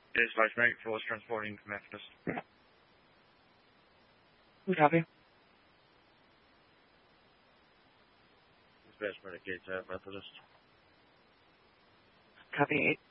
Dispatch Mate, Force transporting to Methodist. Copy. Dispatch Medicaid to Methodist. Copy 8.